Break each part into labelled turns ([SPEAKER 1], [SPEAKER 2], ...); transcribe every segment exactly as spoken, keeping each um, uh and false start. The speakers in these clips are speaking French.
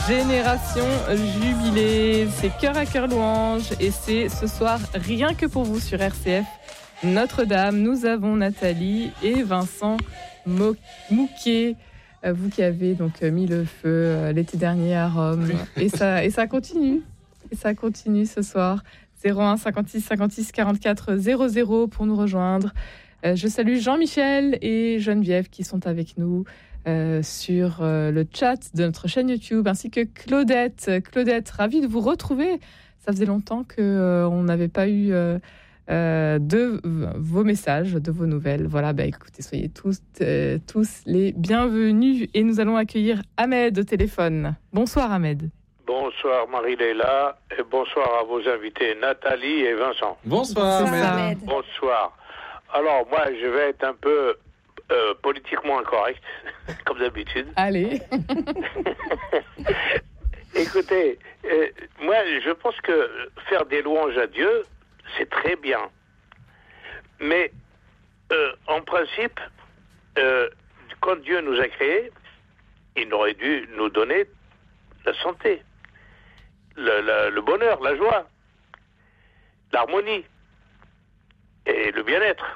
[SPEAKER 1] Génération Jubilée, c'est Cœur à Cœur Louange et c'est ce soir rien que pour vous sur R C F Notre-Dame. Nous avons Nathalie et Vincent Mouquet, vous qui avez donc mis le feu l'été dernier à Rome et ça, et ça continue, et ça continue ce soir. zéro un cinquante-six cinquante-six quarante-quatre zéro zéro pour nous rejoindre. Je salue Jean-Michel et Geneviève qui sont avec nous Euh, sur euh, le chat de notre chaîne YouTube, ainsi que Claudette. Claudette, ravie de vous retrouver. Ça faisait longtemps qu'on euh, n'avait pas eu euh, euh, de vos messages, de vos nouvelles. Voilà, bah, écoutez, soyez tous, euh, tous les bienvenus. Et nous allons accueillir Ahmed au téléphone. Bonsoir Ahmed.
[SPEAKER 2] Bonsoir Marie-Léla et bonsoir à vos invités Nathalie et Vincent.
[SPEAKER 3] Bonsoir,
[SPEAKER 1] Bonsoir
[SPEAKER 3] Ahmed.
[SPEAKER 2] Bonsoir. Alors moi je vais être un peu euh, politiquement incorrect, comme d'habitude.
[SPEAKER 1] Allez.
[SPEAKER 2] Écoutez, euh, moi je pense que faire des louanges à Dieu, c'est très bien. Mais euh, en principe, euh, quand Dieu nous a créés, il aurait dû nous donner la santé, le, le, le bonheur, la joie, l'harmonie et le bien-être.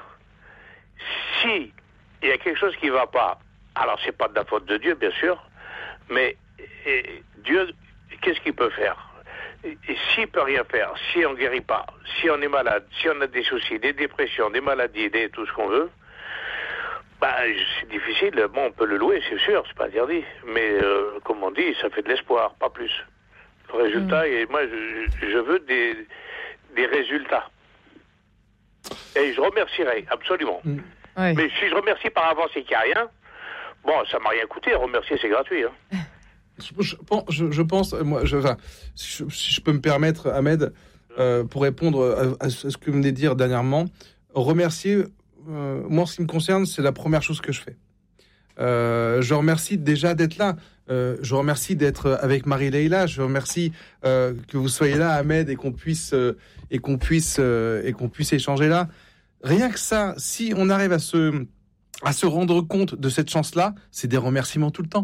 [SPEAKER 2] Si il y a quelque chose qui ne va pas, alors c'est pas de la faute de Dieu, bien sûr, mais et, Dieu, qu'est-ce qu'il peut faire? Et, et s'il peut rien faire, si on ne guérit pas, si on est malade, si on a des soucis, des dépressions, des maladies, des, tout ce qu'on veut, bah, c'est difficile. Bon, on peut le louer, c'est sûr, c'est pas interdit. Mais, euh, comme on dit, ça fait de l'espoir, pas plus. Le résultat, mmh. et moi, je, je veux des, des résultats. Et je remercierai, absolument. Mmh. Ouais. Mais si je remercie par avance et qu'il n'y a rien, bon, ça ne m'a rien coûté. Remercier, c'est gratuit. Hein.
[SPEAKER 3] Je, je, je pense, moi, je, enfin, si, je, si je peux me permettre, Ahmed, euh, pour répondre à, à ce que vous venez de dire dernièrement, remercier... Euh, moi, en ce qui me concerne, c'est la première chose que je fais. Euh, je remercie déjà d'être là. Euh, je remercie d'être avec Marie-Léla. Je remercie euh, que vous soyez là, Ahmed, et qu'on puisse euh, et qu'on puisse euh, et qu'on puisse échanger là. Rien que ça, si on arrive à se à se rendre compte de cette chance-là, c'est des remerciements tout le temps.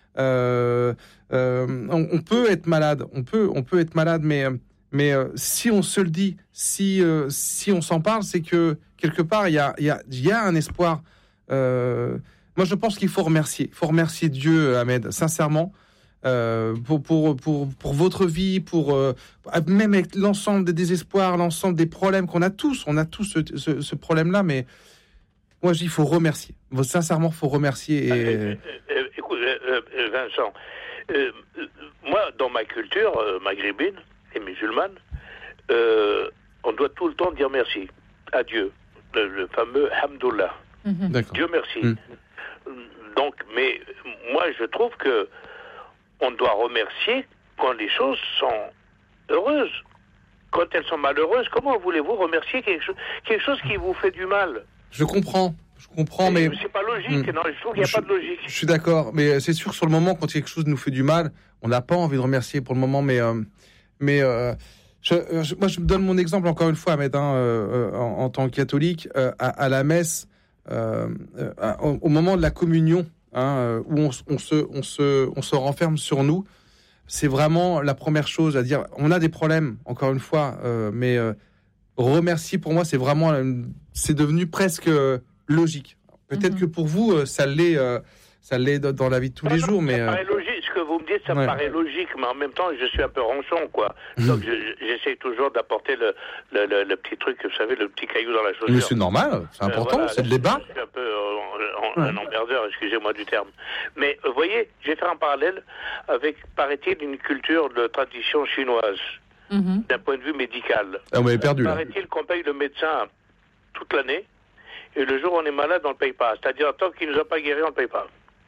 [SPEAKER 3] Euh, euh, on, on peut être malade, on peut on peut être malade, mais mais euh, si on se le dit, si euh, si on s'en parle, c'est que quelque part, il y a, il y a, il y a un espoir. Euh, moi, je pense qu'il faut remercier. Il faut remercier Dieu, Ahmed, sincèrement, euh, pour, pour, pour, pour votre vie, pour, euh, même avec l'ensemble des désespoirs, l'ensemble des problèmes qu'on a tous. On a tous ce, ce, ce problème-là, mais moi, je dis qu'il faut remercier. Sincèrement, il faut remercier. Et...
[SPEAKER 2] Euh, euh, écoute, euh, euh, Vincent, euh, moi, dans ma culture euh, maghrébine et musulmane, euh, on doit tout le temps dire merci à Dieu. Le, le fameux Hamdoullah. Mmh. Dieu merci. Mmh. Donc, mais moi, je trouve que on doit remercier quand les choses sont heureuses. Quand elles sont malheureuses, comment voulez-vous remercier quelque chose, quelque chose qui vous fait du mal?
[SPEAKER 3] Je comprends. Je comprends, mais...
[SPEAKER 2] C'est pas logique, mmh. non, je trouve qu'il n'y a je, pas de logique.
[SPEAKER 3] Je suis d'accord, mais c'est sûr, sur le moment, quand quelque chose nous fait du mal, on n'a pas envie de remercier pour le moment, mais... Euh, mais euh, Je, je, moi, je me donne mon exemple encore une fois, Ahmed, hein, euh, en, en tant que catholique, euh, à, à la messe, euh, euh, au, au moment de la communion, hein, où on, on, se, on, se, on se renferme sur nous, c'est vraiment la première chose à dire. On a des problèmes, encore une fois, euh, mais euh, remercier pour moi, c'est vraiment, c'est devenu presque logique. Peut-être mm-hmm. que pour vous, ça l'est, euh, ça l'est dans la vie de tous les jours, mais.
[SPEAKER 2] Ça logique. Ce que vous me dites, ça ouais. me paraît logique, mais en même temps, je suis un peu ronchon, quoi. Donc, je, j'essaie toujours d'apporter le, le, le, le petit truc, vous savez, le petit caillou dans la chaussure.
[SPEAKER 3] Mais c'est normal, c'est important, euh, voilà, c'est le débat.
[SPEAKER 2] Je suis un peu euh, un emmerdeur, excusez-moi du terme. Mais, vous voyez, je vais faire un parallèle avec, paraît-il, une culture de tradition chinoise, mm-hmm. d'un point de vue médical.
[SPEAKER 3] Ah, on m'avait perdu, là.
[SPEAKER 2] Paraît-il qu'on paye le médecin toute l'année, et le jour où on est malade, on ne le paye pas. C'est-à-dire, tant qu'il ne nous a pas guéri, on ne le paye pas.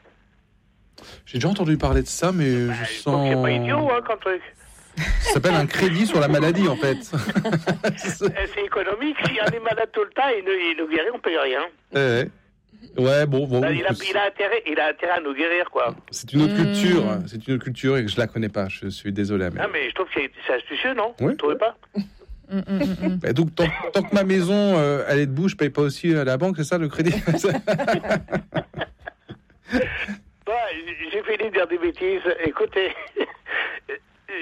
[SPEAKER 3] J'ai déjà entendu parler de ça, mais bah, je sens...
[SPEAKER 2] C'est pas idiot, hein, comme truc.
[SPEAKER 3] Ça s'appelle un crédit sur la maladie, en fait.
[SPEAKER 2] C'est économique. Si on est malade tout le temps, il nous, il nous guérit, on ne paye rien.
[SPEAKER 3] Ouais, ouais bon... bon
[SPEAKER 2] bah, il, a, il, a intérêt, il a intérêt à nous guérir, quoi.
[SPEAKER 3] C'est une autre mmh. culture. C'est une autre culture et que je ne la connais pas. Je suis désolé. Mais...
[SPEAKER 2] Ah, mais je trouve que c'est, c'est astucieux, non?
[SPEAKER 3] Oui.
[SPEAKER 2] Vous ne trouvez pas?
[SPEAKER 3] Bah, donc, tant, tant que ma maison, euh, elle est debout, je ne paye pas aussi à la banque, c'est ça, le crédit?
[SPEAKER 2] Bah, j'ai fini de dire des bêtises. Écoutez,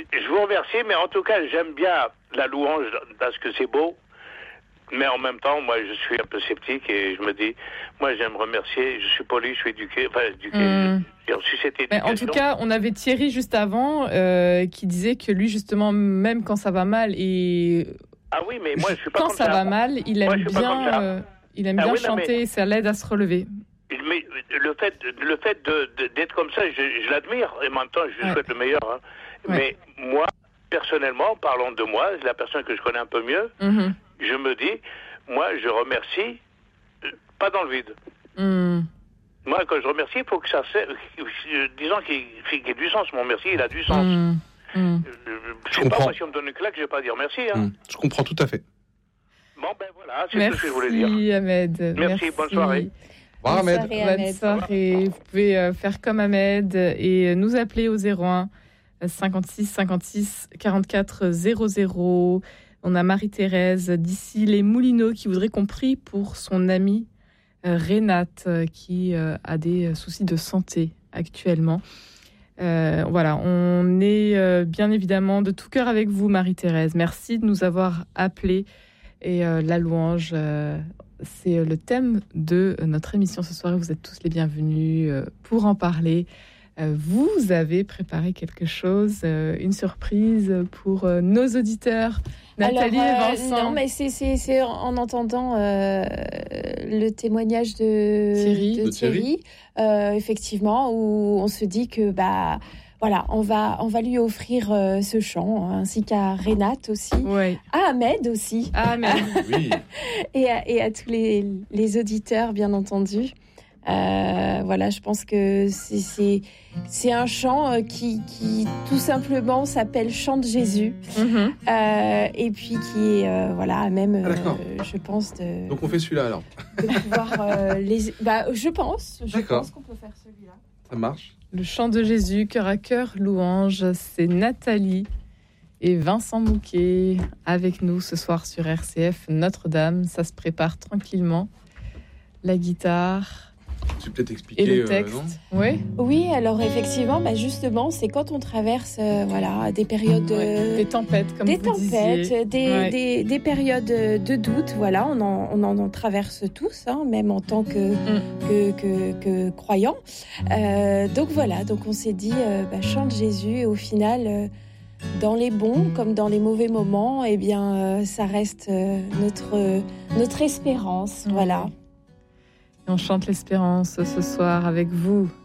[SPEAKER 2] je vous remercie, mais en tout cas, j'aime bien la louange parce que c'est beau. Mais en même temps, moi, je suis un peu sceptique et je me dis, moi, j'aime remercier. Je suis poli, je suis éduqué. Enfin, éduqué.
[SPEAKER 1] Mmh.
[SPEAKER 2] J'ai reçu cette
[SPEAKER 1] Mais
[SPEAKER 2] éducation.
[SPEAKER 1] en tout cas, on avait Thierry juste avant euh, qui disait que lui, justement, même quand ça va mal et
[SPEAKER 2] Ah oui, mais moi, je suis pas
[SPEAKER 1] quand
[SPEAKER 2] comme
[SPEAKER 1] ça
[SPEAKER 2] ça.
[SPEAKER 1] va mal, il aime
[SPEAKER 2] Moi, je suis pas comme
[SPEAKER 1] bien,
[SPEAKER 2] ça.
[SPEAKER 1] euh, il aime
[SPEAKER 2] Ah
[SPEAKER 1] bien
[SPEAKER 2] oui, non,
[SPEAKER 1] chanter.
[SPEAKER 2] mais-
[SPEAKER 1] Ça l'aide à se relever.
[SPEAKER 2] Mais le fait, le fait de, de- d'être comme ça, je, je l'admire. Et en même temps, je lui
[SPEAKER 1] Ouais.
[SPEAKER 2] souhaite le meilleur. hein.
[SPEAKER 1] Ouais.
[SPEAKER 2] Mais moi, personnellement, parlons de moi, la personne que je connais un peu mieux,
[SPEAKER 1] Mhm.
[SPEAKER 2] je me dis, moi, je remercie, euh, pas dans le vide.
[SPEAKER 1] Mhm.
[SPEAKER 2] Moi, quand je remercie, il faut que ça serve, euh, disons qu'il, qu'il y ait du sens. Mon merci, il a du sens.
[SPEAKER 1] Mhm. Mhm.
[SPEAKER 2] Euh,
[SPEAKER 3] Je
[SPEAKER 2] Je sais pas,
[SPEAKER 3] comprends.
[SPEAKER 2] moi, si on me donne une claque, je vais pas dire merci. Hein.
[SPEAKER 3] Hum, Je comprends tout à fait.
[SPEAKER 2] Bon, ben voilà, c'est tout ce que je voulais dire.
[SPEAKER 1] Merci Ahmed.
[SPEAKER 2] Merci, bonne soirée.
[SPEAKER 3] Au revoir, Ahmed.
[SPEAKER 4] soirée,
[SPEAKER 1] Bonne
[SPEAKER 4] Ahmed.
[SPEAKER 1] soirée. Vous pouvez euh, faire comme Ahmed et nous appeler au zéro un cinquante-six cinquante-six quarante-quatre zéro zéro. On a Marie-Thérèse d'ici les Moulineaux qui voudrait qu'on prie pour son amie euh, Renate euh, qui euh, a des euh, soucis de santé actuellement. Euh, voilà, on est euh, bien évidemment de tout cœur avec vous, Marie-Thérèse. Merci de nous avoir appelés. Et euh, la louange, euh, c'est le thème de notre émission ce soir. Vous êtes tous les bienvenus euh, pour en parler. Euh, vous avez préparé quelque chose, euh, une surprise pour euh, nos auditeurs, Nathalie
[SPEAKER 4] Alors, euh,
[SPEAKER 1] et Vincent.
[SPEAKER 4] Non, mais c'est, c'est, c'est en entendant euh, le témoignage de
[SPEAKER 1] Thierry.
[SPEAKER 4] de
[SPEAKER 3] De Thierry.
[SPEAKER 4] Thierry, euh, effectivement, où on se dit que bah voilà, on va on va lui offrir euh, ce chant, ainsi qu'à Renate aussi,
[SPEAKER 1] Ouais.
[SPEAKER 4] à Ahmed aussi,
[SPEAKER 1] Ah, mais
[SPEAKER 3] Oui.
[SPEAKER 4] et à, et à tous les, les auditeurs, bien entendu. Euh, voilà, je pense que c'est, c'est, c'est un chant euh, qui, qui tout simplement s'appelle Chant de Jésus.
[SPEAKER 1] Mhm.
[SPEAKER 4] Euh, et puis qui est euh, voilà même
[SPEAKER 3] Ah, d'accord.
[SPEAKER 4] euh, je pense de,
[SPEAKER 3] Donc on fait celui-là alors.
[SPEAKER 4] de pouvoir euh, les bah je pense je
[SPEAKER 3] D'accord.
[SPEAKER 4] pense qu'on peut faire celui-là.
[SPEAKER 3] Ça marche.
[SPEAKER 1] Le chant de Jésus, cœur à cœur, louange, c'est Nathalie et Vincent Mouquet avec nous ce soir sur R C F Notre-Dame. Ça se prépare tranquillement. La guitare
[SPEAKER 3] Tu peux peut-être expliquer.
[SPEAKER 1] et le
[SPEAKER 3] euh,
[SPEAKER 1] texte.
[SPEAKER 3] non
[SPEAKER 1] oui.
[SPEAKER 4] Oui, alors effectivement, bah justement, c'est quand on traverse euh, voilà des périodes de-
[SPEAKER 1] Ouais. Des tempêtes, comme
[SPEAKER 4] des
[SPEAKER 1] vous
[SPEAKER 4] tempêtes,
[SPEAKER 1] disiez.
[SPEAKER 4] des,
[SPEAKER 1] Ouais.
[SPEAKER 4] des, des périodes de doute, voilà, on en, on en traverse tous, hein, même en tant que,
[SPEAKER 1] Mm.
[SPEAKER 4] que, que, que croyants. Euh, donc voilà, donc on s'est dit, euh, bah, chante Jésus, et au final, euh, dans les bons comme dans les mauvais moments, eh bien, euh, ça reste euh, notre, notre espérance,
[SPEAKER 1] Ouais.
[SPEAKER 4] voilà.
[SPEAKER 1] Et on chante l'espérance ce soir avec vous